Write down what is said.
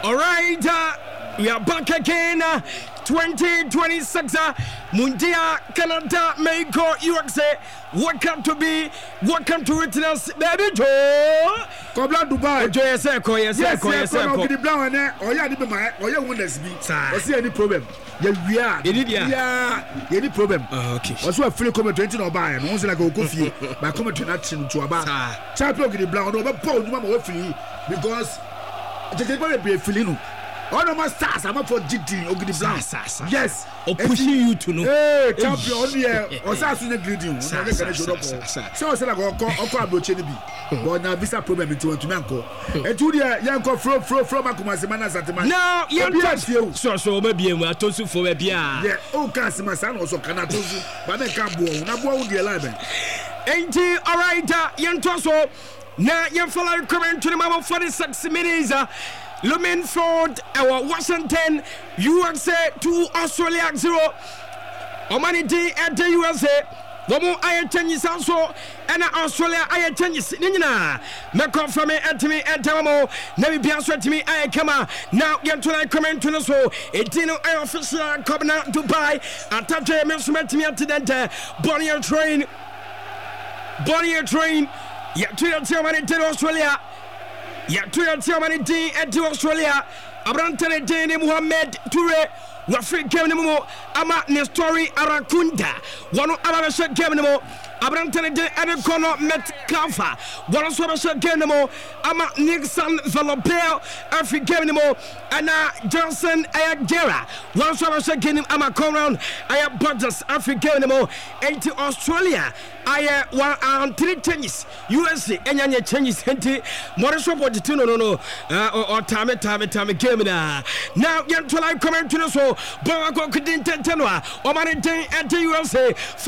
All right, we are back again. 2026 Mundia, Canada, Mexico, USA. Welcome to witness, baby Joe. Kobla Dubai. Yes, the brown or ya di my or ya won't be. I see any problem. Yeah, any problem. Okay. Also, a free comment 20 or buy and once like a coffee by comment to action to about champion the brown over Paul free because the be a feeling. All of my stars, I'm up for GT or the brown. Yes, or pushing you to know. Hey, champion here or Sassy greeting. So I said, I go but now visa problem into Manco. And to the young from Akumasimana Satima. Now, you so maybe I told you for a beer. Yeah, oh, Cassima son also cannot do, but I can't go. Now, won't be alive. Ain't he all right, young Tosso? Now, you follow current to the mama 46 minutes. Lumenford, Washington, USA 2, Australia 0. Humanity at the USA. Womo I change also and Australia I change Nina. Mako from me at me at Tamo. Never be answered to me. I come now. Get to like comment to the so. It's no official coming out to buy. I touch a measurement to me at the Bonnier train. Yeah, to money to Australia. Yeah, to money to Australia. Abrantane Dene Muhammad Toure. Wafri Kemenemo, Ama Nestori Arakunda, one of Arabasha Kemenemo, Abrantane de Anacono Met Kafa, one of Sorasha Kenemo, Ama Nixon Valopel, Afri Kemenemo, Anna Johnson Ayagera, one of Sorasha Kenem Ama Coron, Aya Budgets, Afri Kemenemo, 80 Australia. I want 3 tennis USA and your Chinese henti Morrisho for the two no or time game now get to like comment to the so but I couldn't tell or man at the USA.